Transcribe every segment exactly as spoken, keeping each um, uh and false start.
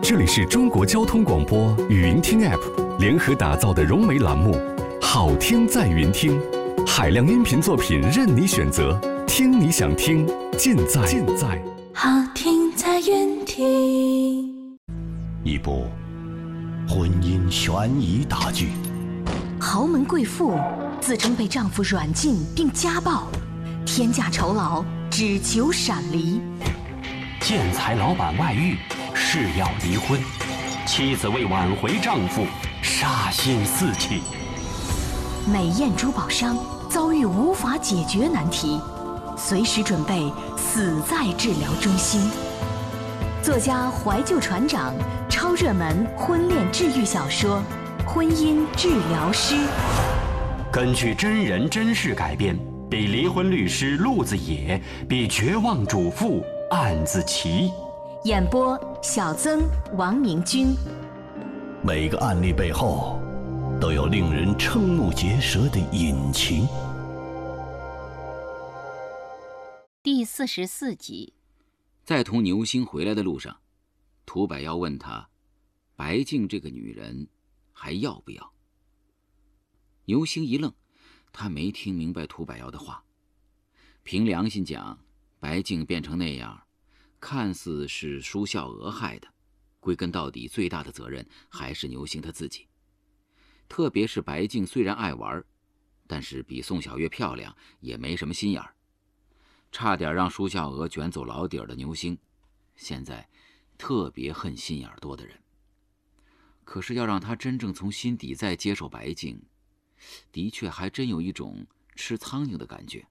这里是中国交通广播语音听 App 联合打造的融媒栏目《好听在云听》，海量音频作品任你选择，听你想听，尽在尽在好听在云听。 一部婚姻悬疑大剧， 豪门贵妇自称被丈夫软禁并家暴，天价酬劳只求闪离。 建材老板外遇，誓要离婚，妻子为挽回丈夫，杀心四起。 美艳珠宝商遭遇无法解决难题，随时准备死在治疗中心。作家怀旧船长超热门婚恋治愈小说《婚姻治疗师》， 根据真人真事改编，比离婚律师陆子野，比绝望主妇案子奇。 演播小曾、王明君。 每个案例背后都有令人瞠目结舌的隐情。 第四十四集。在同牛星回来的路上，涂百耀问他，白静这个女人还要不要？牛星一愣，他没听明白涂百耀的话。凭良心讲，白静变成那样，看似是舒孝娥害的，归根到底最大的责任还是牛星他自己。特别是白静虽然爱玩，但是比宋小月漂亮，也没什么心眼儿。差点让舒孝娥卷走牢底儿的牛星，现在特别恨心眼多的人。可是要让他真正从心底再接受白静，的确还真有一种吃苍蝇的感觉。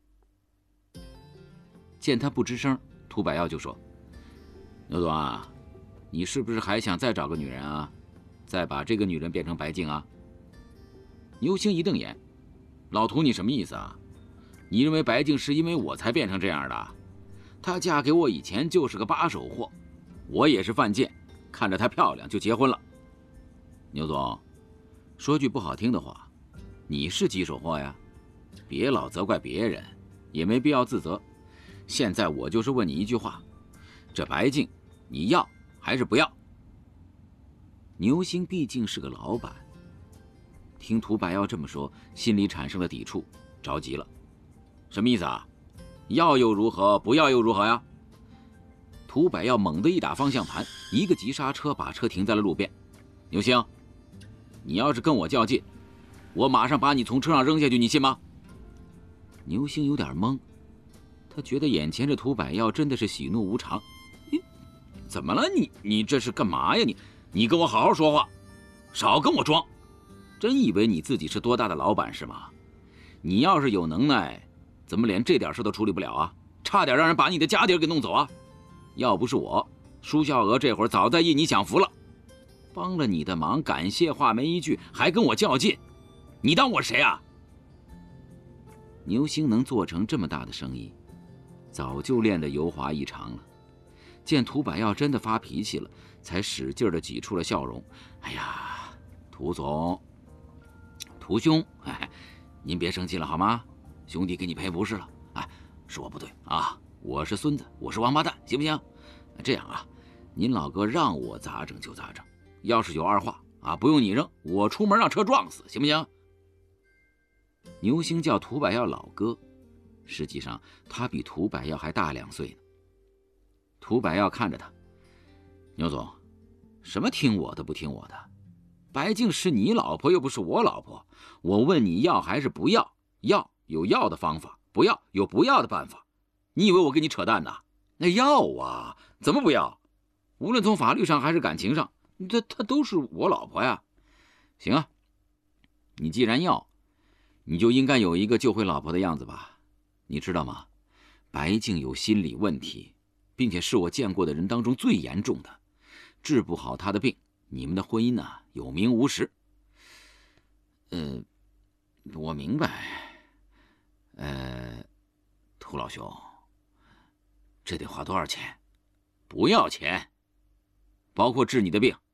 见他不吱声，涂百耀就说：“牛总啊，你是不是还想再找个女人啊？再把这个女人变成白静啊？”牛星一瞪眼：“老涂，你什么意思啊？你认为白静是因为我才变成这样的？她嫁给我以前就是个八手货，我也是犯贱，看着她漂亮就结婚了。牛总，说句不好听的话，你是几手货呀？别老责怪别人，也没必要自责。现在我就是问你一句话，这白静你要还是不要？”牛星毕竟是个老板，听涂百耀这么说，心里产生了抵触，着急了。什么意思啊？要又如何，不要又如何呀？涂百耀猛地一打方向盘，一个急刹车把车停在了路边。牛星，你要是跟我较劲，我马上把你从车上扔下去，你信吗？牛星有点懵，他觉得眼前这涂百耀真的是喜怒无常。你怎么了？你你这是干嘛呀？你你跟我好好说话，少跟我装。真以为你自己是多大的老板是吗？你要是有能耐，怎么连这点事都处理不了啊？差点让人把你的家底给弄走啊！要不是我，舒孝娥这会儿早在意你享福了。帮了你的忙，感谢话没一句，还跟我较劲，你当我是谁啊？牛星能做成这么大的生意，早就练得油滑异常了。见涂百耀真的发脾气了，才使劲地挤出了笑容。哎呀，涂总，涂兄，哎，您别生气了好吗？兄弟给你赔不是了，哎，是我不对啊，我是孙子，我是王八蛋，行不行？这样啊，您老哥让我咋整就咋整，要是有二话啊，不用你扔，我出门让车撞死，行不行？牛星叫涂百耀老哥，实际上他比涂百耀还大两岁呢。涂百耀看着他，牛总，什么听我的不听我的？白静是你老婆又不是我老婆，我问你要还是不要？要有要的方法，不要有不要的办法。你以为我跟你扯淡呢？那要啊，怎么不要？无论从法律上还是感情上，这她都是我老婆呀。行啊，你既然要，你就应该有一个救回老婆的样子吧。你知道吗？白静有心理问题，并且是我见过的人当中最严重的，治不好她的病，你们的婚姻呢、啊、有名无实。呃，我明白。呃，涂老兄，这得花多少钱？不要钱，包括治你的病，